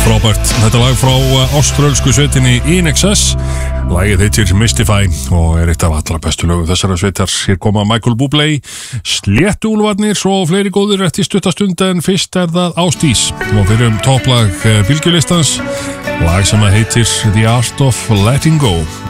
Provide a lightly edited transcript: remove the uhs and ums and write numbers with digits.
Frábært, þetta lag frá áströlsku sveitinni INXS. Lagið heitir Mystify og eitt af allra bestu lögum þessara sveitar. Hér koma Michael Bublé, Sléttuúlfarnir og fleiri góðir eftir stuttastund, en fyrst það Ásdís og fyrir topplag bylgjulistans, lag sem heitir The Art of Letting Go.